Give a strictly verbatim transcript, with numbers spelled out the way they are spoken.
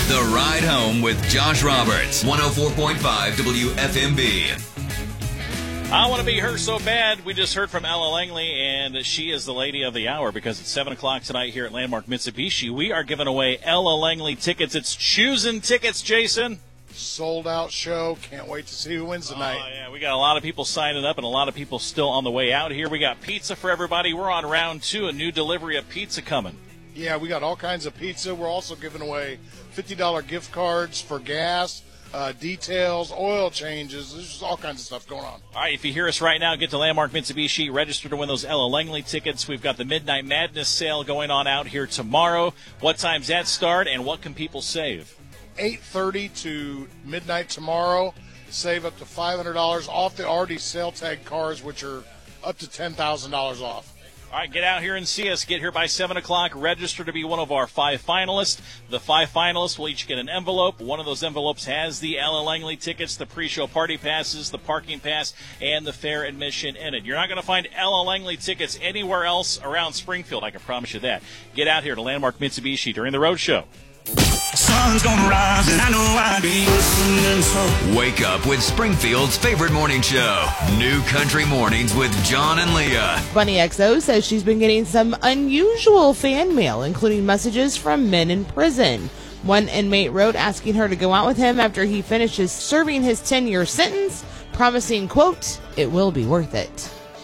The Ride Home with Josh Roberts, one oh four point five W F M B. I want to be her so bad. We just heard from Ella Langley, and she is the lady of the hour because it's seven o'clock tonight here at Landmark Mitsubishi. We are giving away Ella Langley tickets. It's choosing tickets, Jason. Sold out show. Can't wait to see who wins tonight. Oh, yeah. We got a lot of people signing up and a lot of people still on the way out here. We got pizza for everybody. We're on round two, a new delivery of pizza coming. Yeah, we got all kinds of pizza. We're also giving away fifty dollars gift cards for gas. Uh, details, oil changes, there's just all kinds of stuff going on. All right, if you hear us right now, get to Landmark Mitsubishi, register to win those Ella Langley tickets. We've got the Midnight Madness sale going on out here tomorrow. What time's that start, and what can people save? eight thirty to midnight tomorrow. Save up to five hundred dollars off the already sale tag cars, which are up to ten thousand dollars off. All right, get out here and see us. Get here by seven o'clock. Register to be one of our five finalists. The five finalists will each get an envelope. One of those envelopes has the Ella Langley tickets, the pre-show party passes, the parking pass, and the fair admission in it. You're not going to find Ella Langley tickets anywhere else around Springfield, I can promise you that. Get out here to Landmark Mitsubishi during the road show. Sun's gonna rise and I know I'll be listening, so Wake up with Springfield's favorite morning show, New Country Mornings with John and Leah. Bunny X O says she's been getting some unusual fan mail, including messages from men in prison. One inmate wrote asking her to go out with him after he finishes serving his ten-year sentence, promising, quote, "It will be worth it."